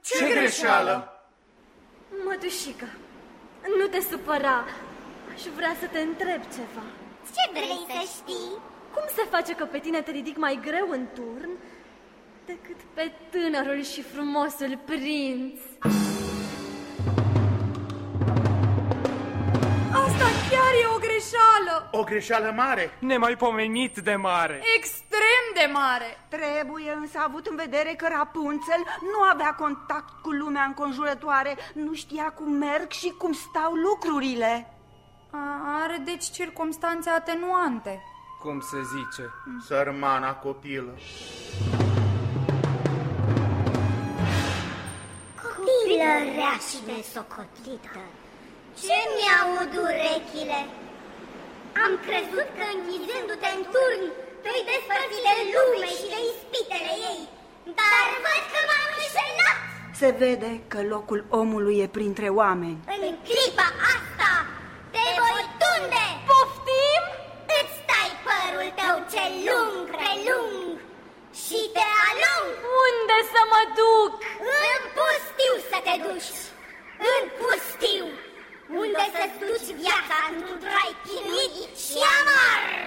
Ce greșeală? Mătușică, nu te supăra. Aș vrea să te întreb ceva. Ce vrei să știi? Cum se face că pe tine te ridic mai greu în turn decât pe tânărul și frumosul prinț? Asta chiar e o greșeală! O greșeală mare? Nemaipomenit de mare! Extrem de mare! Trebuie însă avut în vedere că Rapunzel nu avea contact cu lumea înconjurătoare, nu știa cum merg și cum stau lucrurile. Are deci circumstanțe atenuante. Cum se zice? Sărmana copilă. Copilă rea și nesocotlită, ce mi-aud urechile? Am crezut că închizându-te în turn vei despărți de lume și de ispitele ei, dar văd că m-am înșelat. Se vede că locul omului e printre oameni. În clipa asta te voi tunde! Poftim? Îți tai părul tău cel lung, prelung și te alung! Unde să mă duc? În pustiu să te duci! În pustiu! Unde să-ți duci viața într-un trai chinuit și amar!